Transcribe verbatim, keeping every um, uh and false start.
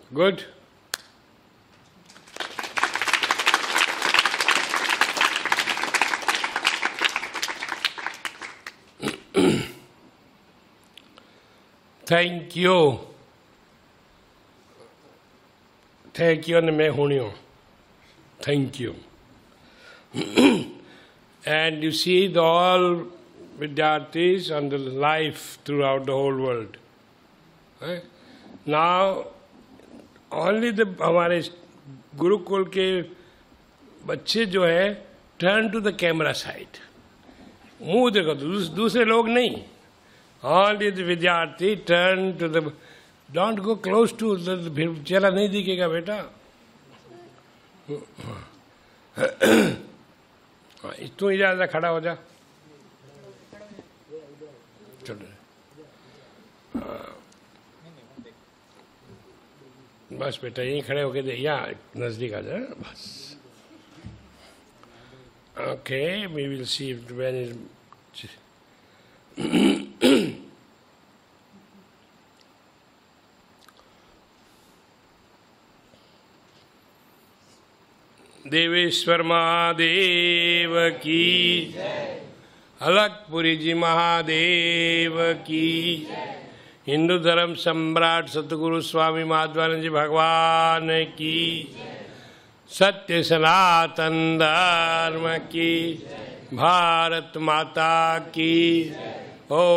Good. Thank you. Thank you, and मैं हूँ. Thank you. And you see the all Vidyarthis on the life throughout the whole world. Right? Now, only the हमारे गुरुकुल के बच्चे जो है turn to the camera side. मुंह देखो, दूसरे लोग नहीं. Only the Vidyarthi turn to the. Don't go close to the. फिर चेहरा नहीं दिखेगा बेटा. तू इधर खड़ा हो जा. चलो. बस बेटा यहीं खड़े होके दे या नजदीक आ जा बस. Okay, we will see if when it. देवेश्वर महादेव की, अलकपुरी जी महादेव की, हिंदू धर्म सम्राट सतगुरु स्वामी माधवानंद जी भगवान की, सत्य सनातन धर्म की, भारत माता की. ओ